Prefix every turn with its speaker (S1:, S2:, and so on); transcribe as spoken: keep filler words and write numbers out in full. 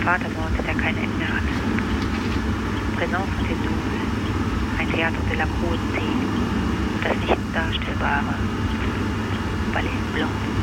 S1: Vatermord, der kein Ende hat. Présence und Vesoul, ein Theater de la Cruauté, das nicht Darstellbare. Ballet Blanc.